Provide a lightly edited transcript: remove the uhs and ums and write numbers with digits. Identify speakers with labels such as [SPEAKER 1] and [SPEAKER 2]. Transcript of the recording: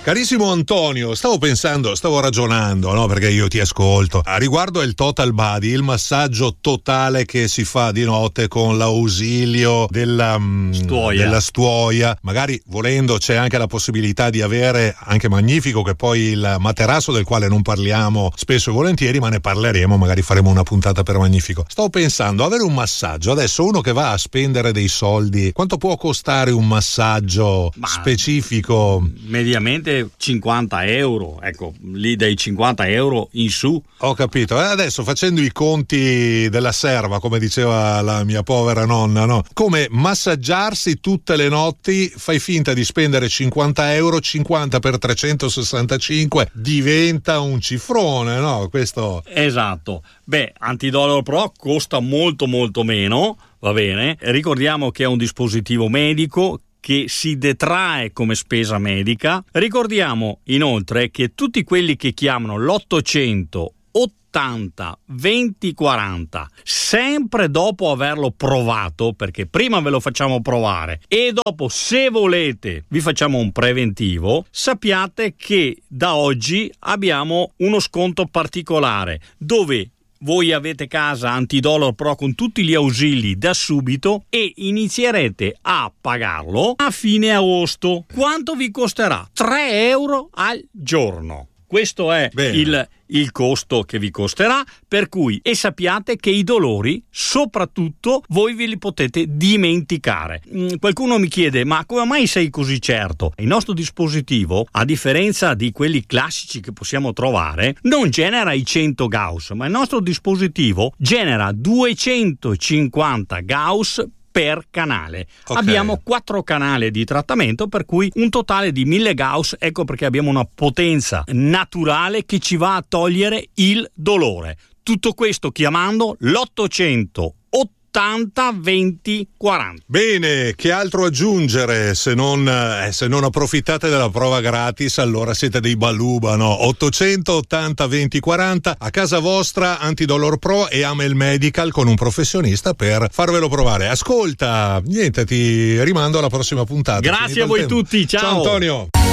[SPEAKER 1] Carissimo Antonio, stavo ragionando, no? Perché io ti ascolto. A riguardo il total body, il massaggio totale che si fa di notte con l'ausilio della stuoia. Magari volendo c'è anche la possibilità di avere, anche magnifico, che poi il materasso del quale non parliamo spesso e volentieri, ma ne parleremo, magari faremo una puntata per magnifico. Stavo pensando, avere un massaggio, adesso uno che va a spendere dei soldi, quanto può costare un massaggio specifico?
[SPEAKER 2] Mediamente 50 euro, ecco, lì dai 50 euro in su.
[SPEAKER 1] Ho capito, adesso facendo i conti della serva, come diceva la mia povera nonna, no? Come massaggiarsi tutte le notti, fai finta di spendere 50 euro, 50 per 365 diventa un cifrone, no? Questo...
[SPEAKER 2] Esatto. Beh, Antidolor Pro costa molto molto meno, va bene? Ricordiamo che è un dispositivo medico che si detrae come spesa medica. Ricordiamo inoltre che tutti quelli che chiamano l'800 80 20 40 sempre dopo averlo provato, perché prima ve lo facciamo provare e dopo, se volete, vi facciamo un preventivo, sappiate che da oggi abbiamo uno sconto particolare dove voi avete casa Antidolor Pro con tutti gli ausili da subito e inizierete a pagarlo a fine agosto. Quanto vi costerà? 3 euro al giorno. Questo è il costo che vi costerà, per cui, e sappiate che i dolori soprattutto voi ve li potete dimenticare. Qualcuno mi chiede: ma come mai sei così certo? Il nostro dispositivo, a differenza di quelli classici che possiamo trovare, non genera i 100 Gauss, ma il nostro dispositivo genera 250 Gauss per canale. Okay. Abbiamo 4 canali di trattamento, per cui un totale di 1000 Gauss. Ecco perché abbiamo una potenza naturale che ci va a togliere il dolore. Tutto questo chiamando l'800 80 20 40.
[SPEAKER 1] Bene, che altro aggiungere se non approfittate della prova gratis? Allora siete dei baluba, no? 800 80 20 40, a casa vostra Antidolor Pro e Amel Medical con un professionista per farvelo provare. Ascolta, niente, ti rimando alla prossima puntata.
[SPEAKER 2] Grazie a voi tutti, ciao
[SPEAKER 1] Antonio.